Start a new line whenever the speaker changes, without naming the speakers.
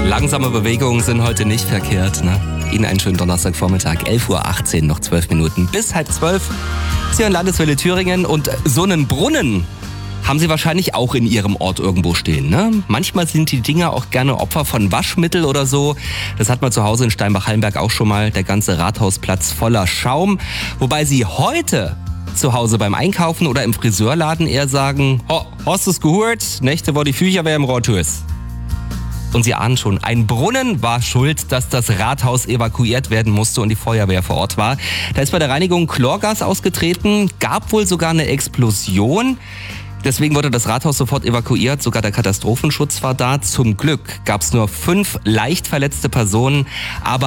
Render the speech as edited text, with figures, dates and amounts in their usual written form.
Langsame Bewegungen sind heute nicht verkehrt, ne? Ihnen einen schönen Donnerstagvormittag, 11.18 Uhr, noch 12 Minuten bis 11:30. Sie hören Landeswelle Thüringen und so einen Brunnen haben Sie wahrscheinlich auch in Ihrem Ort irgendwo stehen, ne? Manchmal sind die Dinger auch gerne Opfer von Waschmittel oder so. Das hat man zu Hause in Steinbach-Hallenberg auch schon mal, der ganze Rathausplatz voller Schaum. Wobei Sie heute zu Hause beim Einkaufen oder im Friseurladen eher sagen, hast du's gehört? Nächte, wo die Viecher wer im Rothus. Und Sie ahnen schon, ein Brunnen war schuld, dass das Rathaus evakuiert werden musste und die Feuerwehr vor Ort war. Da ist bei der Reinigung Chlorgas ausgetreten, gab wohl sogar eine Explosion. Deswegen wurde das Rathaus sofort evakuiert, sogar der Katastrophenschutz war da. Zum Glück gab es nur 5 leicht verletzte Personen, aber